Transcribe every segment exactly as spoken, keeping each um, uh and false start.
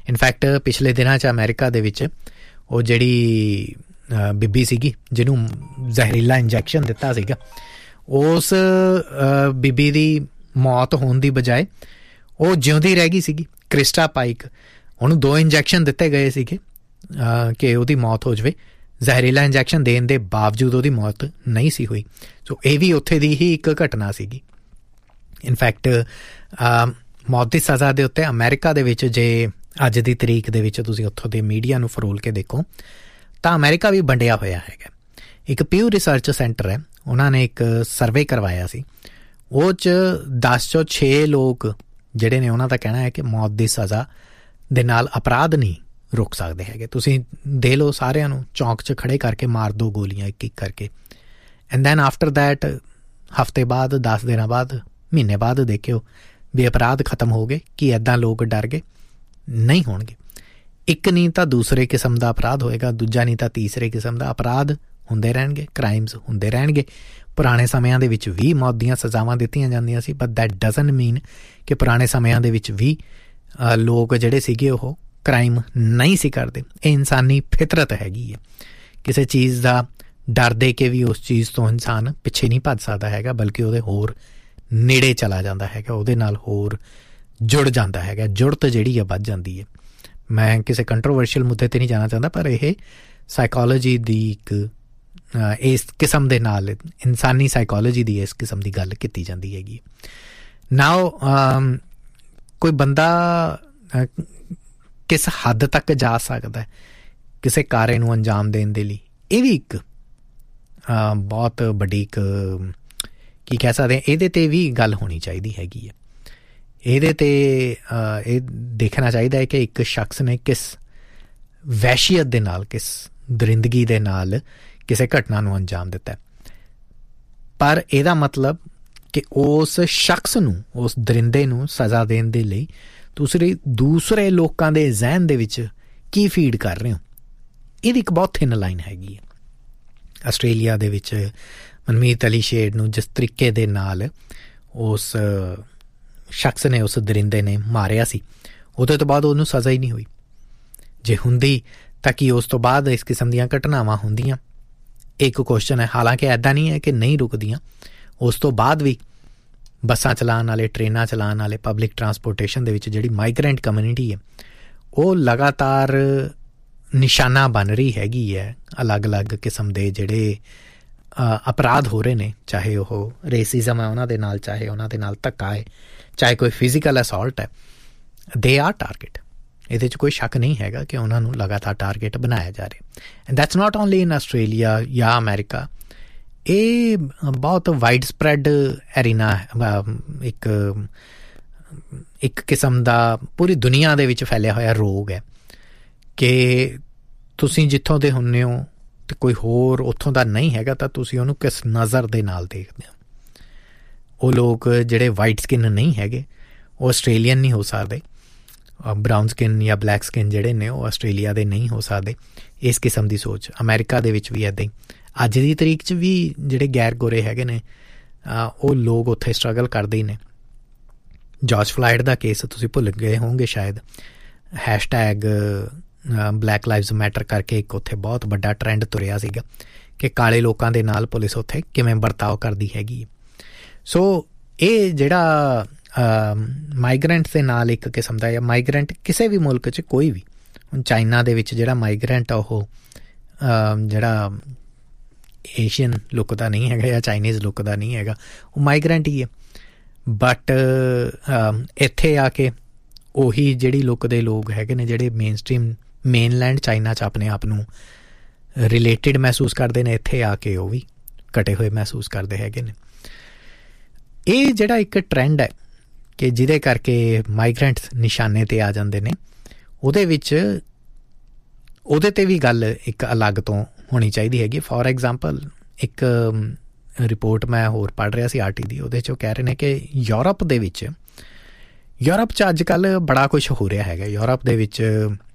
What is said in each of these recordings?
In fact ਪਿਛਲੇ ਦਿਨਾਂ 'ਚ ਅਮਰੀਕਾ ਦੇ ਵਿੱਚ ਉਹ ਜਿਹੜੀ ਬੀਬੀ ਸੀਗੀ ਜਿਹਨੂੰ ਜ਼ਹਿਰੀਲਾ ਇੰਜੈਕਸ਼ਨ ਦਿੱਤਾ ਸੀਗਾ, ਉਸ ਬੀਬੀ ਦੀ ਮੌਤ ਹੋਣ ਦੀ ਬਜਾਏ ਉਹ ਜਿਉਂਦੀ ਰਹਿ ਗਈ ਸੀਗੀ। ਕ੍ਰਿਸਟਾ ਪਾਈਕ, ਉਹਨੂੰ ਦੋ ਇੰਜੈਕਸ਼ਨ ਦਿੱਤੇ ਗਏ ਸੀਗੇ ਕਿ ਉਹਦੀ ਮੌਤ ਹੋ ਜਾਵੇ, ਜ਼ਹਿਰੀਲਾ ਇੰਜੈਕਸ਼ਨ ਦੇਣ ਦੇ ਬਾਵਜੂਦ ਉਹਦੀ ਮੌਤ ਨਹੀਂ ਸੀ ਹੋਈ। ਸੋ ਇਹ ਵੀ ਉੱਥੇ ਦੀ ਹੀ ਇੱਕ ਘਟਨਾ ਸੀਗੀ। ਇਨਫੈਕਟ ਮੌਤ ਦੀ ਸਜ਼ਾ ਦੇ ਉੱਤੇ ਅਮਰੀਕਾ ਦੇ ਵਿੱਚ ਜੇ ਅੱਜ ਦੀ ਤਰੀਕ ਦੇ ਵਿੱਚ ਤੁਸੀਂ ਉੱਥੋਂ ਦੇ ਮੀਡੀਆ ਨੂੰ ਫਰੋਲ ਕੇ ਦੇਖੋ ਤਾਂ ਅਮਰੀਕਾ ਵੀ ਵੰਡਿਆ ਹੋਇਆ ਹੈਗਾ। ਇੱਕ ਪਿਊ ਰਿਸਰਚ ਸੈਂਟਰ ਹੈ, ਉਹਨਾਂ ਨੇ ਇੱਕ ਸਰਵੇ ਕਰਵਾਇਆ ਸੀ। ਉਹ 'ਚ ਦਸ ਚੋਂ ਛੇ ਲੋਕ ਜਿਹੜੇ ਨੇ ਉਹਨਾਂ ਦਾ ਕਹਿਣਾ ਹੈ ਕਿ ਮੌਤ ਦੀ ਸਜ਼ਾ ਦੇ ਨਾਲ ਅਪਰਾਧ ਨਹੀਂ ਰੁਕ ਸਕਦੇ ਹੈਗੇ। ਤੁਸੀਂ ਦੇ ਲਓ ਸਾਰਿਆਂ ਨੂੰ ਚੌਂਕ 'ਚ ਖੜੇ ਕਰਕੇ ਮਾਰ ਦਿਓ ਗੋਲੀਆਂ ਇੱਕ ਇੱਕ ਕਰਕੇ, ਐਂਡ ਦੈਨ ਆਫਟਰ ਦੈਟ ਹਫ਼ਤੇ ਬਾਅਦ, ਦਸ ਦਿਨਾਂ ਬਾਅਦ, ਮਹੀਨੇ ਬਾਅਦ ਦੇਖਿਓ ਵੀ ਅਪਰਾਧ ਖਤਮ ਹੋ ਗਏ। ਕੀ ਇੱਦਾਂ ਲੋਕ ਡਰ ਗਏ? ਨਹੀਂ ਹੋਣਗੇ। ਇੱਕ ਨਹੀਂ ਤਾਂ ਦੂਸਰੇ ਕਿਸਮ ਦਾ ਅਪਰਾਧ ਹੋਏਗਾ, ਦੂਜਾ ਨਹੀਂ ਤਾਂ ਤੀਸਰੇ ਕਿਸਮ ਦਾ ਅਪਰਾਧ ਹੁੰਦੇ ਰਹਿਣਗੇ, ਕ੍ਰਾਈਮਸ ਹੁੰਦੇ ਰਹਿਣਗੇ। ਪੁਰਾਣੇ ਸਮਿਆਂ ਦੇ ਵਿੱਚ ਵੀ ਮੌਤ ਦੀਆਂ ਸਜ਼ਾਵਾਂ ਦਿੱਤੀਆਂ ਜਾਂਦੀਆਂ ਸੀ, ਬਟ ਦੈਟ ਡਜ਼ਨਟ ਮੀਨ ਕਿ ਪੁਰਾਣੇ ਸਮਿਆਂ ਦੇ ਵਿੱਚ ਵੀ ਲੋਕ ਜਿਹੜੇ ਸੀਗੇ ਉਹ ਕ੍ਰਾਈਮ ਨਹੀਂ ਸੀ ਕਰਦੇ। ਇਹ ਇਨਸਾਨੀ ਫਿਤਰਤ ਹੈਗੀ ਹੈ। ਕਿਸੇ ਚੀਜ਼ ਦਾ ਡਰ ਦੇ ਕੇ ਵੀ ਉਸ ਚੀਜ਼ ਤੋਂ ਇਨਸਾਨ ਪਿੱਛੇ ਨਹੀਂ ਭੱਜ ਸਕਦਾ ਹੈਗਾ, ਬਲਕਿ ਉਹਦੇ ਹੋਰ ਨੇੜੇ ਚਲਾ ਜਾਂਦਾ ਹੈਗਾ, ਉਹਦੇ ਨਾਲ ਹੋਰ ਜੁੜ ਜਾਂਦਾ ਹੈਗਾ। ਜੁੜਤ ਜਿਹੜੀ ਆ ਵੱਧ ਜਾਂਦੀ ਹੈ। ਮੈਂ ਕਿਸੇ ਕੰਟਰੋਵਰਸ਼ੀਅਲ ਮੁੱਦੇ 'ਤੇ ਨਹੀਂ ਜਾਣਾ ਚਾਹੁੰਦਾ, ਪਰ ਇਹ ਸਾਈਕੋਲੋਜੀ ਦੀ ਇੱਕ ਇਸ ਕਿਸਮ ਦੇ ਨਾਲ, ਇਨਸਾਨੀ ਸਾਈਕੋਲੋਜੀ ਦੀ ਇਸ ਕਿਸਮ ਦੀ ਗੱਲ ਕੀਤੀ ਜਾਂਦੀ ਹੈਗੀ। ਨਾਓ ਕੋਈ ਬੰਦਾ ਕਿਸ ਹੱਦ ਤੱਕ ਜਾ ਸਕਦਾ ਹੈ ਕਿਸੇ ਕਾਰੇ ਨੂੰ ਅੰਜਾਮ ਦੇਣ ਦੇ ਲਈ, ਇਹ ਵੀ ਇੱਕ ਬਹੁਤ ਵੱਡੀ ਇੱਕ ਕੀ ਕਹਿ ਸਕਦੇ, ਇਹਦੇ 'ਤੇ ਵੀ ਗੱਲ ਹੋਣੀ ਚਾਹੀਦੀ ਹੈਗੀ ਹੈ। ਇਹਦੇ 'ਤੇ ਇਹ ਦੇਖਣਾ ਚਾਹੀਦਾ ਹੈ ਕਿ ਇੱਕ ਸ਼ਖਸ ਨੇ ਕਿਸ ਵਹਿਸ਼ੀਅਤ ਦੇ ਨਾਲ, ਕਿਸ ਦਰਿੰਦਗੀ ਦੇ ਨਾਲ ਕਿਸੇ ਘਟਨਾ ਨੂੰ ਅੰਜਾਮ ਦਿੱਤਾ। ਪਰ ਇਹਦਾ ਮਤਲਬ ਕਿ ਉਸ ਸ਼ਖਸ ਨੂੰ, ਉਸ ਦਰਿੰਦੇ ਨੂੰ ਸਜ਼ਾ ਦੇਣ ਦੇ ਲਈ ਤੁਸੀਂ ਦੂਸਰੇ ਲੋਕਾਂ ਦੇ ਜ਼ਹਿਨ ਦੇ ਵਿੱਚ ਕੀ ਫੀਡ ਕਰ ਰਹੇ ਹੋ, ਇਹਦੀ ਇੱਕ ਬਹੁਤ ਥਿਨ ਲਾਈਨ ਹੈਗੀ ਹੈ। ਆਸਟ੍ਰੇਲੀਆ ਦੇ ਵਿੱਚ ਮਨਮੀਤ ਅਲੀ ਸ਼ੇਰ ਨੂੰ ਜਿਸ ਤਰੀਕੇ ਦੇ ਨਾਲ ਉਸ ਸ਼ਖਸ ਨੇ, ਉਸ ਦਰਿੰਦੇ ਨੇ ਮਾਰਿਆ ਸੀ, ਉਹਦੇ ਤੋਂ ਬਾਅਦ ਉਹਨੂੰ ਸਜ਼ਾ ਹੀ ਨਹੀਂ ਹੋਈ। ਜੇ ਹੁੰਦੀ ਤਾਂ ਕਿ ਉਸ ਤੋਂ ਬਾਅਦ ਇਸ ਕਿਸਮ ਦੀਆਂ ਘਟਨਾਵਾਂ ਹੁੰਦੀਆਂ? ਇੱਕ ਕੁਐਸਚਨ ਹੈ। ਹਾਲਾਂਕਿ ਇੱਦਾਂ ਨਹੀਂ ਹੈ ਕਿ ਨਹੀਂ ਰੁਕਦੀਆਂ, ਉਸ ਤੋਂ ਬਾਅਦ ਵੀ ਬੱਸਾਂ ਚਲਾਉਣ ਵਾਲੇ, ਟ੍ਰੇਨਾਂ ਚਲਾਉਣ ਵਾਲੇ, ਪਬਲਿਕ ਟਰਾਂਸਪੋਰਟੇਸ਼ਨ ਦੇ ਵਿੱਚ ਜਿਹੜੀ ਮਾਈਗਰੈਂਟ ਕਮਿਊਨਿਟੀ ਹੈ ਉਹ ਲਗਾਤਾਰ ਨਿਸ਼ਾਨਾ ਬਣ ਰਹੀ ਹੈਗੀ ਹੈ। ਅਲੱਗ ਅਲੱਗ ਕਿਸਮ ਦੇ ਜਿਹੜੇ ਅਪਰਾਧ ਹੋ ਰਹੇ ਨੇ, ਚਾਹੇ ਉਹ ਰੇਸਿਜ਼ਮ ਹੈ ਉਹਨਾਂ ਦੇ ਨਾਲ, ਚਾਹੇ ਉਹਨਾਂ ਦੇ ਨਾਲ ਧੱਕਾ ਹੈ, ਚਾਹੇ ਕੋਈ ਫਿਜ਼ੀਕਲ ਅਸੌਲਟ ਹੈ, ਦੇ ਆਰ ਟਾਰਗੇਟ। ਇਹਦੇ 'ਚ ਕੋਈ ਸ਼ੱਕ ਨਹੀਂ ਹੈਗਾ ਕਿ ਉਹਨਾਂ ਨੂੰ ਲਗਾਤਾਰ ਟਾਰਗੇਟ ਬਣਾਇਆ ਜਾ ਰਿਹਾ। And that's not only in Australia ਜਾਂ ਅਮਰੀਕਾ, ਇਹ ਬਹੁਤ ਵਾਈਡ ਸਪਰੈਡ ਐਰੀਨਾ, ਇੱਕ ਇੱਕ ਕਿਸਮ ਦਾ ਪੂਰੀ ਦੁਨੀਆ ਦੇ ਵਿੱਚ ਫੈਲਿਆ ਹੋਇਆ ਰੋਗ ਹੈ ਕਿ ਤੁਸੀਂ ਜਿੱਥੋਂ ਦੇ ਹੁੰਦੇ ਹੋ ਅਤੇ ਕੋਈ ਹੋਰ ਉੱਥੋਂ ਦਾ ਨਹੀਂ ਹੈਗਾ ਤਾਂ ਤੁਸੀਂ ਉਹਨੂੰ ਕਿਸ ਨਜ਼ਰ ਦੇ ਨਾਲ ਦੇਖਦੇ ਹੋ। ਉਹ ਲੋਕ ਜਿਹੜੇ ਵਾਈਟ ਸਕਿਨ ਨਹੀਂ ਹੈਗੇ ਉਹ ਆਸਟ੍ਰੇਲੀਅਨ ਨਹੀਂ ਹੋ ਸਕਦੇ, ਬਰਾਊਨ ਸਕਿਨ ਜਾਂ ਬਲੈਕ ਸਕਿਨ ਜਿਹੜੇ ਨੇ ਉਹ ਆਸਟ੍ਰੇਲੀਆ ਦੇ ਨਹੀਂ ਹੋ ਸਕਦੇ। ਇਸ ਕਿਸਮ ਦੀ ਸੋਚ ਅਮਰੀਕਾ ਦੇ ਵਿੱਚ ਵੀ ਇੱਦਾਂ ਹੀ। ਅੱਜ ਦੀ ਤਰੀਕ 'ਚ ਵੀ ਜਿਹੜੇ ਗੈਰ ਗੋਰੇ ਹੈਗੇ ਨੇ ਉਹ ਲੋਕ ਉੱਥੇ ਸਟਰਗਲ ਕਰਦੇ ਹੀ ਨੇ। ਜਾਰਜ ਫਲਾਇਡ ਦਾ ਕੇਸ ਤੁਸੀਂ ਭੁੱਲ ਗਏ ਹੋਵੋਗੇ ਸ਼ਾਇਦ, ਹੈਸ਼ਟੈਗ ਬਲੈਕ ਲਾਈਵਜ਼ ਮੈਟਰ ਕਰਕੇ ਇੱਕ ਉੱਥੇ ਬਹੁਤ ਵੱਡਾ ਟਰੈਂਡ ਤੁਰਿਆ ਸੀਗਾ ਕਿ ਕਾਲੇ ਲੋਕਾਂ ਦੇ ਨਾਲ ਪੁਲਿਸ ਉੱਥੇ ਕਿਵੇਂ ਵਰਤਾਓ ਕਰਦੀ ਹੈਗੀ ਹੈ। ਸੋ ਇਹ ਜਿਹੜਾ ਮਾਈਗਰੈਂਟਸ ਦੇ ਨਾਲ ਇੱਕ ਕਿਸਮ ਦਾ, ਜਾਂ ਮਾਈਗਰੈਂਟ ਕਿਸੇ ਵੀ ਮੁਲਕ 'ਚ ਕੋਈ ਵੀ, ਹੁਣ ਚਾਈਨਾ ਦੇ ਵਿੱਚ ਜਿਹੜਾ ਮਾਈਗਰੈਂਟ ਆ ਉਹ ਜਿਹੜਾ ਏਸ਼ੀਅਨ ਲੁੱਕ ਦਾ ਨਹੀਂ ਹੈਗਾ ਜਾਂ ਚਾਈਨੀਜ਼ ਲੁੱਕ ਦਾ ਨਹੀਂ ਹੈਗਾ, ਉਹ ਮਾਈਗਰੈਂਟ ਹੀ ਹੈ। ਬਟ ਇੱਥੇ ਆ ਕੇ ਉਹੀ ਜਿਹੜੀ ਲੁੱਕ ਦੇ ਲੋਕ ਹੈਗੇ ਨੇ, ਜਿਹੜੇ ਮੇਨ ਸਟਰੀਮ ਮੇਨਲੈਂਡ ਚਾਈਨਾ 'ਚ ਆਪਣੇ ਆਪ ਨੂੰ ਰਿਲੇਟਿਡ ਮਹਿਸੂਸ ਕਰਦੇ ਨੇ, ਇੱਥੇ ਆ ਕੇ ਉਹ ਵੀ ਘਟੇ ਹੋਏ ਮਹਿਸੂਸ ਕਰਦੇ ਹੈਗੇ ਨੇ। ਇਹ ਜਿਹੜਾ ਇੱਕ ਟਰੈਂਡ ਹੈ ਕਿ ਜਿਹਦੇ ਕਰਕੇ ਮਾਈਗਰੈਂਟਸ ਨਿਸ਼ਾਨੇ 'ਤੇ ਆ ਜਾਂਦੇ ਨੇ, ਉਹਦੇ ਵਿੱਚ ਉਹਦੇ 'ਤੇ ਵੀ ਗੱਲ ਇੱਕ ਅਲੱਗ ਤੋਂ ਹੋਣੀ ਚਾਹੀਦੀ ਹੈਗੀ। ਫੋਰ ਐਗਜ਼ਾਮਪਲ ਇੱਕ ਰਿਪੋਰਟ ਮੈਂ ਹੋਰ ਪੜ੍ਹ ਰਿਹਾ ਸੀ ਆਰ ਟੀ ਦੀ, ਉਹਦੇ 'ਚ ਉਹ ਕਹਿ ਰਹੇ ਨੇ ਕਿ ਯੂਰਪ ਦੇ ਵਿੱਚ ਯੂਰਪ 'ਚ ਅੱਜ ਕੱਲ੍ਹ ਬੜਾ ਕੁਛ ਹੋ ਰਿਹਾ ਹੈਗਾ। ਯੂਰਪ ਦੇ ਵਿੱਚ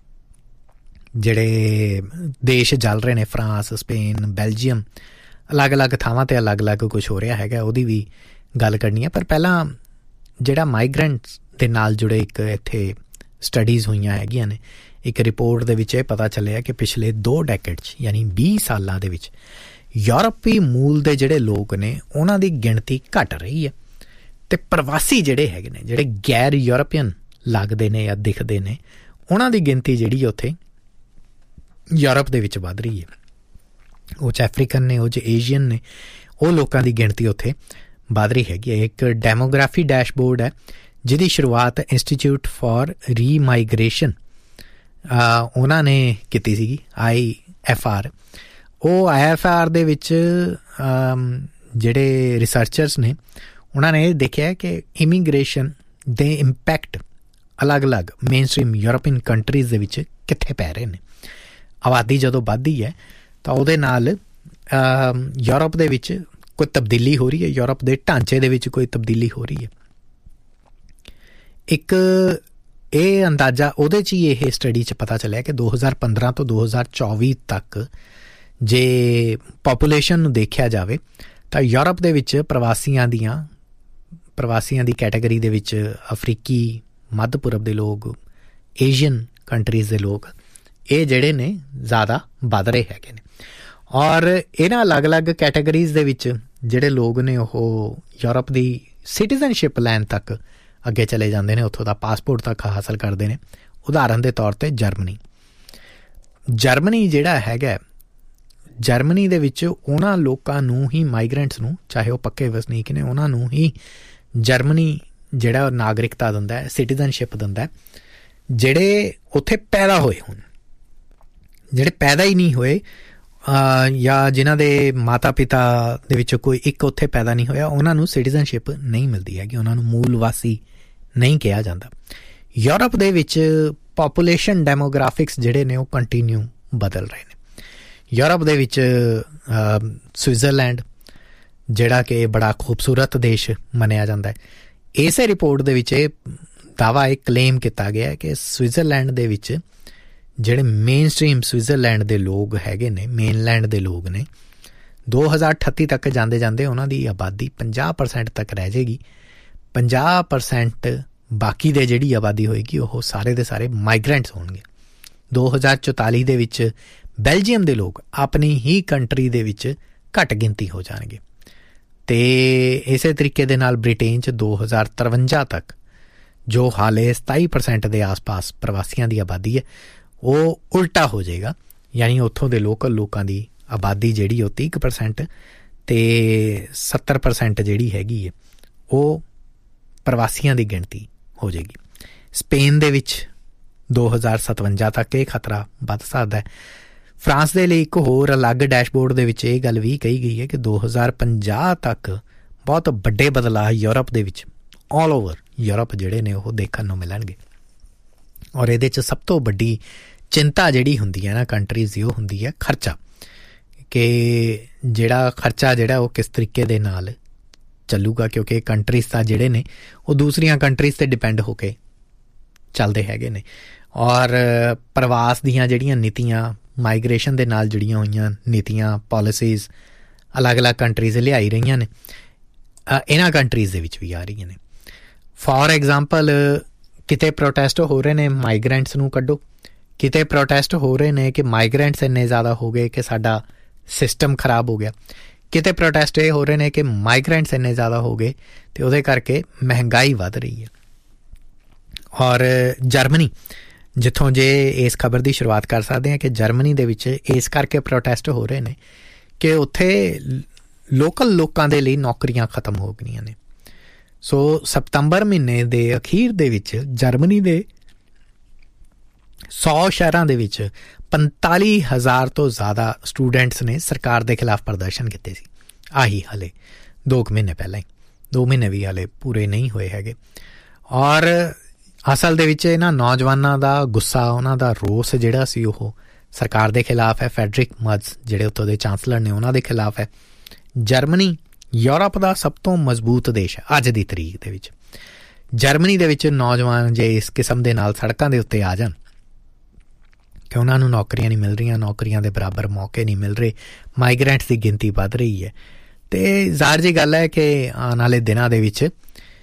ਜਿਹੜੇ ਦੇਸ਼ ਚੱਲ ਰਹੇ ਨੇ, ਫਰਾਂਸ, ਸਪੇਨ, ਬੈਲਜੀਅਮ, ਅਲੱਗ ਅਲੱਗ ਥਾਵਾਂ 'ਤੇ ਅਲੱਗ ਅਲੱਗ ਕੁਛ ਹੋ ਰਿਹਾ ਹੈਗਾ, ਉਹਦੀ ਵੀ ਗੱਲ ਕਰਨੀ ਹੈ। ਪਰ ਪਹਿਲਾਂ ਜਿਹੜਾ ਮਾਈਗਰੈਂਟਸ ਦੇ ਨਾਲ ਜੁੜੇ ਇੱਕ ਇੱਥੇ ਸਟੱਡੀਜ਼ ਹੋਈਆਂ ਹੈਗੀਆਂ ਨੇ। ਇੱਕ ਰਿਪੋਰਟ ਦੇ ਵਿੱਚ ਇਹ ਪਤਾ ਚੱਲਿਆ ਕਿ ਪਿਛਲੇ ਦੋ ਡੈਕੇਡ 'ਚ ਯਾਨੀ ਵੀਹ ਸਾਲਾਂ ਦੇ ਵਿੱਚ ਯੂਰਪੀ ਮੂਲ ਦੇ ਜਿਹੜੇ ਲੋਕ ਨੇ ਉਹਨਾਂ ਦੀ ਗਿਣਤੀ ਘਟ ਰਹੀ ਹੈ, ਅਤੇ ਪ੍ਰਵਾਸੀ ਜਿਹੜੇ ਹੈਗੇ ਨੇ, ਜਿਹੜੇ ਗੈਰ ਯੂਰਪੀਅਨ ਲੱਗਦੇ ਨੇ ਜਾਂ ਦਿਖਦੇ ਨੇ, ਉਹਨਾਂ ਦੀ ਗਿਣਤੀ ਜਿਹੜੀ ਉੱਥੇ ਯੂਰਪ ਦੇ ਵਿੱਚ ਵੱਧ ਰਹੀ ਹੈ। ਉਹ 'ਚ ਅਫਰੀਕਨ ਨੇ, ਉਹ 'ਚ ਏਸ਼ੀਅਨ ਨੇ, ਉਹ ਲੋਕਾਂ ਦੀ ਗਿਣਤੀ ਉੱਥੇ ਵੱਧ ਰਹੀ ਹੈਗੀ ਹੈ। ਇੱਕ ਡੈਮੋਗ੍ਰਾਫੀ ਡੈਸ਼ਬੋਰਡ ਹੈ ਜਿਹਦੀ ਸ਼ੁਰੂਆਤ ਇੰਸਟੀਚਿਊਟ ਫਾਰ ਰੀਮਾਈਗ੍ਰੇਸ਼ਨ ਉਹਨਾਂ ਨੇ ਕੀਤੀ ਸੀਗੀ, ਆਈ ਐਫ ਆਰ। ਉਹ ਆਈ ਐਫ ਆਰ ਦੇ ਵਿੱਚ ਜਿਹੜੇ ਰਿਸਰਚਰਸ ਨੇ ਉਹਨਾਂ ਨੇ ਇਹ ਦੇਖਿਆ ਕਿ ਇਮੀਗ੍ਰੇਸ਼ਨ ਦੇ ਇੰਪੈਕਟ ਅਲੱਗ-ਅਲੱਗ ਮੇਨ ਸਟਰੀਮ ਯੂਰਪੀਅਨ ਕੰਟਰੀਜ਼ ਦੇ ਵਿੱਚ ਕਿੱਥੇ ਪੈ ਰਹੇ ਨੇ। ਆਬਾਦੀ ਜਦੋਂ ਵੱਧਦੀ ਹੈ ਤਾਂ ਉਹਦੇ ਨਾਲ ਯੂਰਪ ਦੇ ਵਿੱਚ ਕੋਈ ਤਬਦੀਲੀ ਹੋ ਰਹੀ ਹੈ, ਯੂਰਪ ਦੇ ਢਾਂਚੇ ਦੇ ਵਿੱਚ ਕੋਈ ਤਬਦੀਲੀ ਹੋ ਰਹੀ ਹੈ। ਇੱਕ ਇਹ ਅੰਦਾਜ਼ਾ ਉਹਦੇ 'ਚ ਹੀ ਇਹ ਸਟੱਡੀ 'ਚ ਪਤਾ ਚੱਲਿਆ ਕਿ ਦੋ ਹਜ਼ਾਰ ਪੰਦਰਾਂ ਤੋਂ ਦੋ ਹਜ਼ਾਰ ਚੌਵੀ ਤੱਕ ਜੇ ਪਾਪੂਲੇਸ਼ਨ ਨੂੰ ਦੇਖਿਆ ਜਾਵੇ ਤਾਂ ਯੂਰਪ ਦੇ ਵਿੱਚ ਪ੍ਰਵਾਸੀਆਂ ਦੀਆਂ ਪ੍ਰਵਾਸੀਆਂ ਦੀ ਕੈਟਾਗਰੀ ਦੇ ਵਿੱਚ ਅਫਰੀਕੀ, ਮੱਧ ਪੂਰਬ ਦੇ ਲੋਕ, ਏਸ਼ੀਅਨ ਕੰਟਰੀਜ਼ ਦੇ ਲੋਕ, ਇਹ ਜਿਹੜੇ ਨੇ ਜ਼ਿਆਦਾ ਵੱਧ ਰਹੇ ਹੈਗੇ ਨੇ। ਔਰ ਇਹਨਾਂ ਅਲੱਗ-ਅਲੱਗ ਕੈਟਾਗਰੀਜ਼ ਦੇ ਵਿੱਚ ਜਿਹੜੇ ਲੋਕ ਨੇ ਉਹ ਯੂਰਪ ਦੀ ਸਿਟੀਜ਼ਨਸ਼ਿਪ ਲੈਣ ਤੱਕ ਅੱਗੇ ਚਲੇ ਜਾਂਦੇ ਨੇ, ਉੱਥੋਂ ਦਾ ਪਾਸਪੋਰਟ ਤੱਕ ਹਾਸਲ ਕਰਦੇ ਨੇ। ਉਦਾਹਰਨ ਦੇ ਤੌਰ 'ਤੇ ਜਰਮਨੀ ਜਰਮਨੀ ਜਿਹੜਾ ਹੈਗਾ, ਜਰਮਨੀ ਦੇ ਵਿੱਚ ਉਹਨਾਂ ਲੋਕਾਂ ਨੂੰ ਹੀ, ਮਾਈਗਰੈਂਟਸ ਨੂੰ, ਚਾਹੇ ਉਹ ਪੱਕੇ ਵਸਨੀਕ ਨੇ, ਉਹਨਾਂ ਨੂੰ ਹੀ ਜਰਮਨੀ ਜਿਹੜਾ ਨਾਗਰਿਕਤਾ ਦਿੰਦਾ, ਸਿਟੀਜ਼ਨਸ਼ਿਪ ਦਿੰਦਾ, ਜਿਹੜੇ ਉੱਥੇ ਪੈਦਾ ਹੋਏ ਹੋਣ। ਜਿਹੜੇ ਪੈਦਾ ਹੀ ਨਹੀਂ ਹੋਏ ਜਾਂ ਜਿਨ੍ਹਾਂ ਦੇ ਮਾਤਾ ਪਿਤਾ ਦੇ ਵਿੱਚੋਂ ਕੋਈ ਇੱਕ ਉੱਥੇ ਪੈਦਾ ਨਹੀਂ ਹੋਇਆ, ਉਹਨਾਂ ਨੂੰ ਸਿਟੀਜ਼ਨਸ਼ਿਪ ਨਹੀਂ ਮਿਲਦੀ ਹੈਗੀ, ਉਹਨਾਂ ਨੂੰ ਮੂਲ ਵਾਸੀ ਨਹੀਂ ਕਿਹਾ ਜਾਂਦਾ। ਯੂਰਪ ਦੇ ਵਿੱਚ ਪਾਪੂਲੇਸ਼ਨ ਡੈਮੋਗ੍ਰਾਫਿਕਸ ਜਿਹੜੇ ਨੇ ਉਹ ਕੰਟੀਨਿਊ ਬਦਲ ਰਹੇ ਨੇ। ਯੂਰਪ ਦੇ ਵਿੱਚ ਸਵਿਟਜ਼ਰਲੈਂਡ ਜਿਹੜਾ ਕਿ ਬੜਾ ਖੂਬਸੂਰਤ ਦੇਸ਼ ਮੰਨਿਆ ਜਾਂਦਾ ਹੈ, ਇਸੇ ਰਿਪੋਰਟ ਦੇ ਵਿੱਚ ਇਹ ਦਾਅਵਾ, ਇਹ ਕਲੇਮ ਕੀਤਾ ਗਿਆ ਕਿ ਸਵਿਟਜ਼ਰਲੈਂਡ ਦੇ ਵਿੱਚ ਜਿਹੜੇ ਮੇਨ ਸਟਰੀਮ ਸਵਿਟਜ਼ਰਲੈਂਡ ਦੇ ਲੋਕ ਹੈਗੇ ਨੇ, ਮੇਨਲੈਂਡ ਦੇ ਲੋਕ ਨੇ, ਦੋ ਹਜ਼ਾਰ ਅਠੱਤੀ ਤੱਕ ਜਾਂਦੇ ਜਾਂਦੇ ਉਹਨਾਂ ਦੀ ਆਬਾਦੀ ਪੰਜਾਹ ਪਰਸੈਂਟ ਤੱਕ ਰਹਿ ਜਾਏਗੀ। ਪੰਜਾਹ ਪਰਸੈਂਟ ਬਾਕੀ ਦੇ ਜਿਹੜੀ ਆਬਾਦੀ ਹੋਏਗੀ ਉਹ ਸਾਰੇ ਦੇ ਸਾਰੇ ਮਾਈਗਰੈਂਟਸ ਹੋਣਗੇ। ਦੋ ਹਜ਼ਾਰ ਚੁਤਾਲੀ ਦੇ ਵਿੱਚ ਬੈਲਜੀਅਮ ਦੇ ਲੋਕ ਆਪਣੀ ਹੀ ਕੰਟਰੀ ਦੇ ਵਿੱਚ ਘੱਟ ਗਿਣਤੀ ਹੋ ਜਾਣਗੇ, ਅਤੇ ਇਸੇ ਤਰੀਕੇ ਦੇ ਨਾਲ ਬ੍ਰਿਟੇਨ 'ਚ ਦੋ ਹਜ਼ਾਰ ਤਰਵੰਜਾ ਤੱਕ ਜੋ ਹਾਲੇ ਸਤਾਈ ਪਰਸੈਂਟ ਦੇ ਆਸ-ਪਾਸ ਪ੍ਰਵਾਸੀਆਂ ਦੀ ਆਬਾਦੀ ਹੈ, ਉਹ ਉਲਟਾ ਹੋ ਜਾਏਗਾ। ਯਾਨੀ ਉੱਥੋਂ ਦੇ ਲੋਕਲ ਲੋਕਾਂ ਦੀ ਆਬਾਦੀ ਜਿਹੜੀ ਉਹ ਤੀਹ ਪਰਸੈਂਟ ਅਤੇ ਸੱਤਰ ਪਰਸੈਂਟ ਜਿਹੜੀ ਹੈਗੀ ਹੈ ਉਹ ਪ੍ਰਵਾਸੀਆਂ ਦੀ ਗਿਣਤੀ ਹੋ ਜਾਏਗੀ। ਸਪੇਨ ਦੇ ਵਿੱਚ ਦੋ ਹਜ਼ਾਰ ਸਤਵੰਜਾ ਤੱਕ ਇਹ ਖਤਰਾ ਵੱਧ ਸਕਦਾ ਹੈ। ਫਰਾਂਸ ਦੇ ਲਈ ਇੱਕ ਹੋਰ ਅਲੱਗ ਡੈਸ਼ਬੋਰਡ ਦੇ ਵਿੱਚ ਇਹ ਗੱਲ ਵੀ ਕਹੀ ਗਈ ਹੈ ਕਿ ਦੋ ਹਜ਼ਾਰ ਪੰਜਾਹ ਤੱਕ ਬਹੁਤ ਵੱਡੇ ਬਦਲਾਅ ਯੂਰਪ ਦੇ ਵਿੱਚ, ਆਲ ਓਵਰ ਯੂਰਪ ਜਿਹੜੇ ਨੇ ਉਹ ਦੇਖਣ ਨੂੰ ਮਿਲਣਗੇ। ਔਰ ਇਹਦੇ 'ਚ ਸਭ ਤੋਂ ਵੱਡੀ ਚਿੰਤਾ ਜਿਹੜੀ ਹੁੰਦੀ ਹੈ ਨਾ ਕੰਟਰੀਜ਼ ਦੀ, ਉਹ ਹੁੰਦੀ ਹੈ ਖਰਚਾ, ਕਿ ਜਿਹੜਾ ਖਰਚਾ ਜਿਹੜਾ ਉਹ ਕਿਸ ਤਰੀਕੇ ਦੇ ਨਾਲ ਚੱਲੂਗਾ, ਕਿਉਂਕਿ ਕੰਟਰੀਜ਼ ਤਾਂ ਜਿਹੜੇ ਨੇ ਉਹ ਦੂਸਰੀਆਂ ਕੰਟਰੀਜ਼ 'ਤੇ ਡਿਪੈਂਡ ਹੋ ਕੇ ਚੱਲਦੇ ਹੈਗੇ ਨੇ। ਔਰ ਪ੍ਰਵਾਸ ਦੀਆਂ ਜਿਹੜੀਆਂ ਨੀਤੀਆਂ, ਮਾਈਗ੍ਰੇਸ਼ਨ ਦੇ ਨਾਲ ਜੁੜੀਆਂ ਹੋਈਆਂ ਨੀਤੀਆਂ, ਪਾਲਿਸੀਜ਼ ਅਲੱਗ-ਅਲੱਗ ਕੰਟਰੀਜ਼ ਲਿਆਈ ਰਹੀਆਂ ਨੇ, ਇਹਨਾਂ ਕੰਟਰੀਜ਼ ਦੇ ਵਿੱਚ ਵੀ ਆ ਰਹੀਆਂ ਨੇ। ਫੋਰ ਐਗਜ਼ਾਮਪਲ, ਕਿਤੇ ਪ੍ਰੋਟੈਸਟ ਹੋ ਰਹੇ ਨੇ ਮਾਈਗਰੈਂਟਸ ਨੂੰ ਕੱਢੋ, ਕਿਤੇ ਪ੍ਰੋਟੈਸਟ ਹੋ ਰਹੇ ਨੇ ਕਿ ਮਾਈਗਰੈਂਟਸ ਇੰਨੇ ਜ਼ਿਆਦਾ ਹੋ ਗਏ ਕਿ ਸਾਡਾ ਸਿਸਟਮ ਖਰਾਬ ਹੋ ਗਿਆ, ਕਿਤੇ ਪ੍ਰੋਟੈਸਟ ਇਹ ਹੋ ਰਹੇ ਨੇ ਕਿ ਮਾਈਗਰੈਂਟਸ ਇੰਨੇ ਜ਼ਿਆਦਾ ਹੋ ਗਏ ਅਤੇ ਉਹਦੇ ਕਰਕੇ ਮਹਿੰਗਾਈ ਵੱਧ ਰਹੀ ਹੈ। ਔਰ ਜਰਮਨੀ, ਜਿੱਥੋਂ ਜੇ ਇਸ ਖਬਰ ਦੀ ਸ਼ੁਰੂਆਤ ਕਰ ਸਕਦੇ ਹਾਂ ਕਿ ਜਰਮਨੀ ਦੇ ਵਿੱਚ ਇਸ ਕਰਕੇ ਪ੍ਰੋਟੈਸਟ ਹੋ ਰਹੇ ਨੇ ਕਿ ਉੱਥੇ ਲੋਕਲ ਲੋਕਾਂ ਦੇ ਲਈ ਨੌਕਰੀਆਂ ਖਤਮ ਹੋ ਗਈਆਂ ਨੇ। ਸੋ ਸਤੰਬਰ ਮਹੀਨੇ ਦੇ ਅਖੀਰ ਦੇ ਵਿੱਚ ਜਰਮਨੀ ਦੇ ਸੌ ਸ਼ਹਿਰਾਂ ਦੇ ਵਿੱਚ ਪੰਤਾਲੀ ਹਜ਼ਾਰ ਤੋਂ ਜ਼ਿਆਦਾ ਸਟੂਡੈਂਟਸ ਨੇ ਸਰਕਾਰ ਦੇ ਖਿਲਾਫ ਪ੍ਰਦਰਸ਼ਨ ਕੀਤੇ ਸੀ। ਆਹੀ ਹਾਲੇ ਦੋ ਕੁ ਮਹੀਨੇ ਪਹਿਲਾਂ ਹੀ, ਦੋ ਮਹੀਨੇ ਵੀ ਹਾਲੇ ਪੂਰੇ ਨਹੀਂ ਹੋਏ ਹੈਗੇ। ਔਰ ਅਸਲ ਦੇ ਵਿੱਚ ਇਹਨਾਂ ਨੌਜਵਾਨਾਂ ਦਾ ਗੁੱਸਾ, ਉਹਨਾਂ ਦਾ ਰੋਸ ਜਿਹੜਾ ਸੀ ਉਹ ਸਰਕਾਰ ਦੇ ਖਿਲਾਫ ਹੈ। ਫੈਡਰਿਕ ਮਰਜ਼ ਜਿਹੜੇ ਉੱਥੋਂ ਦੇ ਚਾਂਸਲਰ ਨੇ ਉਹਨਾਂ ਦੇ ਖਿਲਾਫ ਹੈ। ਜਰਮਨੀ ਯੂਰਪ ਦਾ ਸਭ ਤੋਂ ਮਜ਼ਬੂਤ ਦੇਸ਼ ਹੈ ਅੱਜ ਦੀ ਤਰੀਕ ਦੇ ਵਿੱਚ। ਜਰਮਨੀ ਦੇ ਵਿੱਚ ਨੌਜਵਾਨ ਜੇ ਇਸ ਕਿਸਮ ਦੇ ਨਾਲ ਸੜਕਾਂ ਦੇ ਉੱਤੇ ਆ ਜਾਣ ਕਿ ਉਹਨਾਂ ਨੂੰ ਨੌਕਰੀਆਂ ਨਹੀਂ ਮਿਲ ਰਹੀਆਂ, ਨੌਕਰੀਆਂ ਦੇ ਬਰਾਬਰ ਮੌਕੇ ਨਹੀਂ ਮਿਲ ਰਹੇ, ਮਾਈਗਰੈਂਟਸ ਦੀ ਗਿਣਤੀ ਵੱਧ ਰਹੀ ਹੈ, ਅਤੇ ਜ਼ਾਹਰ ਜੀ ਗੱਲ ਹੈ ਕਿ ਆਉਣ ਵਾਲੇ ਦਿਨਾਂ ਦੇ ਵਿੱਚ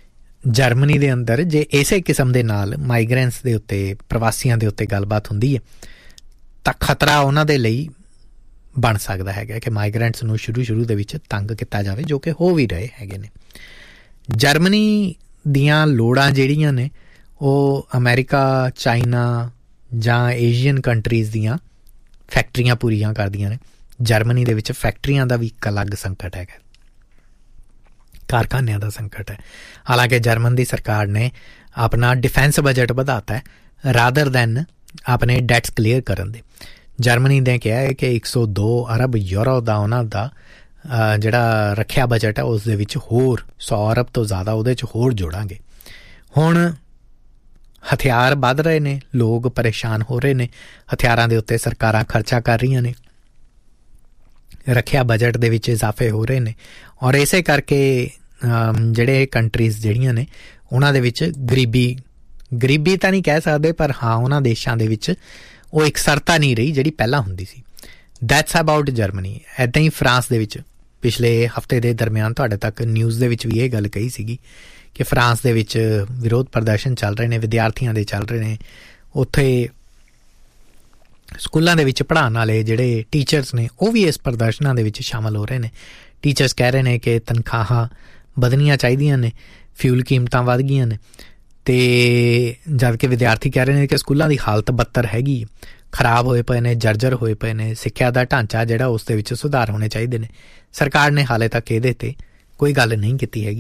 ਜਰਮਨੀ ਦੇ ਅੰਦਰ ਜੇ ਇਸੇ ਕਿਸਮ ਦੇ ਨਾਲ ਮਾਈਗਰੈਂਟਸ ਦੇ ਉੱਤੇ, ਪ੍ਰਵਾਸੀਆਂ ਦੇ ਉੱਤੇ ਗੱਲਬਾਤ ਹੁੰਦੀ ਹੈ ਤਾਂ ਖਤਰਾ ਉਹਨਾਂ ਦੇ ਲਈ ਬਣ ਸਕਦਾ ਹੈਗਾ ਕਿ ਮਾਈਗਰੈਂਟਸ ਨੂੰ ਸ਼ੁਰੂ ਸ਼ੁਰੂ ਦੇ ਵਿੱਚ ਤੰਗ ਕੀਤਾ ਜਾਵੇ, ਜੋ ਕਿ ਹੋ ਵੀ ਰਹੇ ਹੈਗੇ ਨੇ। ਜਰਮਨੀ ਦੀਆਂ ਲੋੜਾਂ ਜਿਹੜੀਆਂ ਨੇ ਉਹ ਅਮਰੀਕਾ, ਚਾਈਨਾ ਜਾਂ ਏਸ਼ੀਅਨ ਕੰਟਰੀਜ਼ ਦੀਆਂ ਫੈਕਟਰੀਆਂ ਪੂਰੀਆਂ ਕਰਦੀਆਂ ਨੇ। ਜਰਮਨੀ ਦੇ ਵਿੱਚ ਫੈਕਟਰੀਆਂ ਦਾ ਵੀ ਇੱਕ ਅਲੱਗ ਸੰਕਟ ਹੈਗਾ, ਕਾਰਖਾਨਿਆਂ ਦਾ ਸੰਕਟ ਹੈ। ਹਾਲਾਂਕਿ ਜਰਮਨ ਦੀ ਸਰਕਾਰ ਨੇ ਆਪਣਾ ਡਿਫੈਂਸ ਬਜਟ ਵਧਾਤਾ ਹੈ ਰਾਦਰ ਦੈਨ ਆਪਣੇ ਡੈਟਸ ਕਲੀਅਰ ਕਰਨ ਦੇ। ਜਰਮਨੀ ਨੇ ਕਿਹਾ ਹੈ ਕਿ ਇੱਕ ਸੌ ਦੋ ਅਰਬ ਯੂਰੋ ਦਾ ਉਹਨਾਂ ਦਾ ਜਿਹੜਾ ਰੱਖਿਆ ਬਜਟ ਹੈ ਉਸ ਦੇ ਵਿੱਚ ਹੋਰ ਸੌ ਅਰਬ ਤੋਂ ਜ਼ਿਆਦਾ ਉਹਦੇ 'ਚ ਹੋਰ ਜੋੜਾਂਗੇ। ਹੁਣ ਹਥਿਆਰ ਵੱਧ ਰਹੇ ਨੇ, ਲੋਕ ਪਰੇਸ਼ਾਨ ਹੋ ਰਹੇ ਨੇ, ਹਥਿਆਰਾਂ ਦੇ ਉੱਤੇ ਸਰਕਾਰਾਂ ਖਰਚਾ ਕਰ ਰਹੀਆਂ ਨੇ, ਰੱਖਿਆ ਬਜਟ ਦੇ ਵਿੱਚ ਇਜ਼ਾਫੇ ਹੋ ਰਹੇ ਨੇ, ਔਰ ਇਸੇ ਕਰਕੇ ਜਿਹੜੇ ਕੰਟਰੀਜ਼ ਜਿਹੜੀਆਂ ਨੇ ਉਹਨਾਂ ਦੇ ਵਿੱਚ ਗਰੀਬੀ ਗਰੀਬੀ ਤਾਂ ਨਹੀਂ ਕਹਿ ਸਕਦੇ, ਪਰ ਹਾਂ ਉਹਨਾਂ ਦੇਸ਼ਾਂ ਦੇ ਵਿੱਚ ਉਹ ਇਕਸਰਤਾ ਨਹੀਂ ਰਹੀ ਜਿਹੜੀ ਪਹਿਲਾਂ ਹੁੰਦੀ ਸੀ। That's about Germany. ਇੱਦਾਂ ਹੀ ਫਰਾਂਸ ਦੇ ਵਿੱਚ ਪਿਛਲੇ ਹਫ਼ਤੇ ਦੇ ਦਰਮਿਆਨ ਤੁਹਾਡੇ ਤੱਕ ਨਿਊਜ਼ ਦੇ ਵਿੱਚ ਵੀ ਇਹ ਗੱਲ ਕਹੀ ਸੀਗੀ ਕਿ ਫਰਾਂਸ ਦੇ ਵਿੱਚ ਵਿਰੋਧ ਪ੍ਰਦਰਸ਼ਨ ਚੱਲ ਰਹੇ ਨੇ, ਵਿਦਿਆਰਥੀਆਂ ਦੇ ਚੱਲ ਰਹੇ ਨੇ। ਉੱਥੇ ਸਕੂਲਾਂ ਦੇ ਵਿੱਚ ਪੜ੍ਹਾਉਣ ਵਾਲੇ ਜਿਹੜੇ ਟੀਚਰਸ ਨੇ ਉਹ ਵੀ ਇਸ ਪ੍ਰਦਰਸ਼ਨਾਂ ਦੇ ਵਿੱਚ ਸ਼ਾਮਲ ਹੋ ਰਹੇ ਨੇ। ਟੀਚਰਸ ਕਹਿ ਰਹੇ ਨੇ ਕਿ ਤਨਖਾਹਾਂ ਵਧਣੀਆਂ ਚਾਹੀਦੀਆਂ ਨੇ, ਫਿਊਲ ਕੀਮਤਾਂ ਵੱਧ ਗਈਆਂ ਨੇ, ਅਤੇ ਜਦ ਕਿ ਵਿਦਿਆਰਥੀ ਕਹਿ ਰਹੇ ਨੇ ਕਿ ਸਕੂਲਾਂ ਦੀ ਹਾਲਤ ਬੱਤਰ ਹੈਗੀ, ਖਰਾਬ ਹੋਏ ਪਏ ਨੇ, ਜਰਜਰ ਹੋਏ ਪਏ ਨੇ, ਸਿੱਖਿਆ ਦਾ ਢਾਂਚਾ ਜਿਹੜਾ ਉਸ ਦੇ ਵਿੱਚ ਸੁਧਾਰ ਹੋਣੇ ਚਾਹੀਦੇ ਨੇ। ਸਰਕਾਰ ਨੇ ਹਾਲੇ ਤੱਕ ਇਹਦੇ 'ਤੇ ਕੋਈ ਗੱਲ ਨਹੀਂ ਕੀਤੀ ਹੈਗੀ।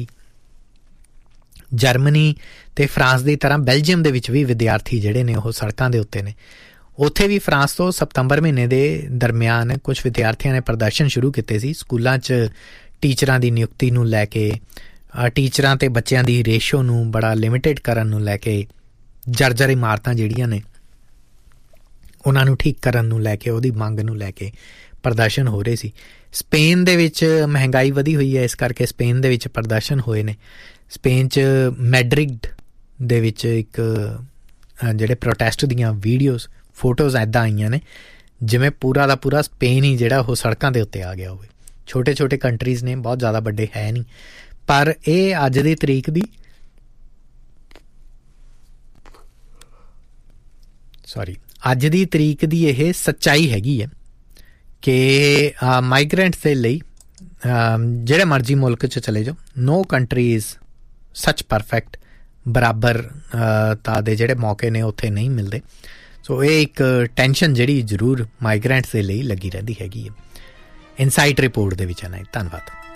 ਜਰਮਨੀ ਅਤੇ ਫਰਾਂਸ ਦੀ ਤਰ੍ਹਾਂ ਬੈਲਜੀਅਮ ਦੇ ਵਿੱਚ ਵੀ ਵਿਦਿਆਰਥੀ ਜਿਹੜੇ ਨੇ ਉਹ ਸੜਕਾਂ ਦੇ ਉੱਤੇ ਨੇ। ਉੱਥੇ ਵੀ ਫਰਾਂਸ ਤੋਂ ਸਤੰਬਰ ਮਹੀਨੇ ਦੇ ਦਰਮਿਆਨ ਕੁਛ ਵਿਦਿਆਰਥੀਆਂ ਨੇ ਪ੍ਰਦਰਸ਼ਨ ਸ਼ੁਰੂ ਕੀਤੇ ਸੀ ਸਕੂਲਾਂ 'ਚ ਟੀਚਰਾਂ ਦੀ ਨਿਯੁਕਤੀ ਨੂੰ ਲੈ ਕੇ, ਟੀਚਰਾਂ ਅਤੇ ਬੱਚਿਆਂ ਦੀ ਰੇਸ਼ੋ ਨੂੰ ਬੜਾ ਲਿਮਿਟਿਡ ਕਰਨ ਨੂੰ ਲੈ ਕੇ, ਜਰਜਰ ਇਮਾਰਤਾਂ ਜਿਹੜੀਆਂ ਨੇ ਉਹਨਾਂ ਨੂੰ ਠੀਕ ਕਰਨ ਨੂੰ ਲੈ ਕੇ, ਉਹਦੀ ਮੰਗ ਨੂੰ ਲੈ ਕੇ ਪ੍ਰਦਰਸ਼ਨ ਹੋ ਰਹੇ ਸੀ। ਸਪੇਨ ਦੇ ਵਿੱਚ ਮਹਿੰਗਾਈ ਵਧੀ ਹੋਈ ਹੈ, ਇਸ ਕਰਕੇ ਸਪੇਨ ਦੇ ਵਿੱਚ ਪ੍ਰਦਰਸ਼ਨ ਹੋਏ ਨੇ। ਸਪੇਨ 'ਚ ਮੈਡਰਿਡ ਦੇ ਵਿੱਚ ਇੱਕ ਜਿਹੜੇ ਪ੍ਰੋਟੈਸਟ ਦੀਆਂ ਵੀਡੀਓਜ਼, ਫੋਟੋਜ਼ ਇੱਦਾਂ ਆਈਆਂ ਨੇ ਜਿਵੇਂ ਪੂਰਾ ਦਾ ਪੂਰਾ ਸਪੇਨ ਹੀ ਜਿਹੜਾ ਉਹ ਸੜਕਾਂ ਦੇ ਉੱਤੇ ਆ ਗਿਆ ਹੋਵੇ। ਛੋਟੇ ਛੋਟੇ ਕੰਟਰੀਜ਼ ਨੇ, ਬਹੁਤ ਜ਼ਿਆਦਾ ਵੱਡੇ ਹੈ ਨਹੀਂ, ਪਰ ਇਹ ਅੱਜ ਦੀ ਤਰੀਕ ਦੀ ਸੌਰੀ ਅੱਜ ਦੀ ਤਰੀਕ ਦੀ ਇਹ ਸੱਚਾਈ ਹੈਗੀ ਹੈ ਕਿ ਮਾਈਗਰੈਂਟਸ ਦੇ ਲਈ ਜਿਹੜੇ ਮਰਜ਼ੀ ਮੁਲਕ 'ਚ ਚਲੇ ਜਾਓ, ਨੋ ਕੰਟਰੀ ਇਜ਼ ਸੱਚ ਪਰਫੈਕਟ। ਬਰਾਬਰ ਤਾਂ ਦੇ ਜਿਹੜੇ ਮੌਕੇ ਨੇ ਉੱਥੇ ਨਹੀਂ ਮਿਲਦੇ। ਸੋ ਇਹ ਇੱਕ ਟੈਨਸ਼ਨ ਜਿਹੜੀ ਜ਼ਰੂਰ ਮਾਈਗਰੈਂਟਸ ਦੇ ਲਈ ਲੱਗੀ ਰਹਿੰਦੀ ਹੈਗੀ ਹੈ। ਇਨਸਾਈਟ ਰਿਪੋਰਟ ਦੇ ਵਿੱਚ ਹੈ ਨਾ। ਧੰਨਵਾਦ।